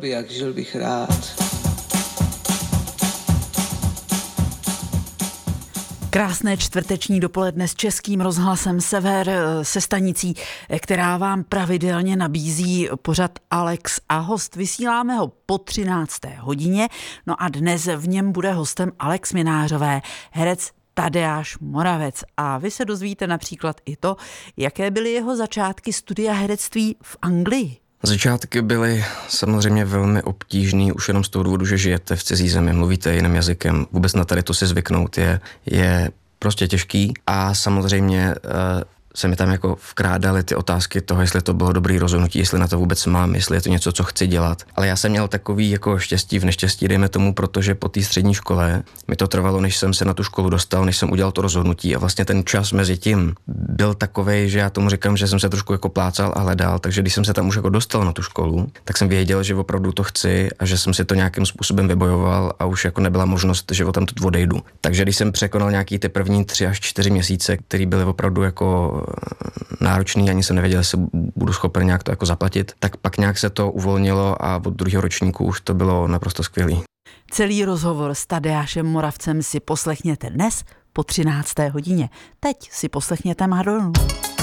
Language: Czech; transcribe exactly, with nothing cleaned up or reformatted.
by jak, žil bych rád. Krásné čtvrteční dopoledne s Českým rozhlasem Sever, se stanicí, která vám pravidelně nabízí pořad Alex a host. Vysíláme ho po třinácté hodině, no a dnes v něm bude hostem Alex Minářové, herec Tadeáš Moravec. A vy se dozvíte například i to, jaké byly jeho začátky studia herectví v Anglii. Začátky byly samozřejmě velmi obtížný, už jenom z toho důvodu, že žijete v cizí zemi, mluvíte jiným jazykem. Vůbec na tady to si zvyknout je, je prostě těžký a samozřejmě se mi tam jako vkrádaly ty otázky toho, jestli to bylo dobrý rozhodnutí, jestli na to vůbec mám, jestli je to něco, co chci dělat. Ale já jsem měl takový jako štěstí v neštěstí, dejme tomu, protože po té střední škole mi to trvalo, než jsem se na tu školu dostal, než jsem udělal to rozhodnutí a vlastně ten čas mezi tím byl takovej, že já tomu říkám, že jsem se trošku jako plácal a hledal, takže když jsem se tam už jako dostal na tu školu, tak jsem věděl, že opravdu to chci a že jsem si to nějakým způsobem vybojoval a už jako nebyla možnost, že o tam tu odejdu. Takže když jsem překonal nějaký ty první tři až čtyři měsíce, které byly opravdu jako náročný, ani jsem nevěděl, jestli budu schopen nějak to jako zaplatit, tak pak nějak se to uvolnilo a od druhého ročníku už to bylo naprosto skvělý. Celý rozhovor s Tadeášem Moravcem si poslechněte dnes po třinácté hodině. Teď si poslechněte Madonu.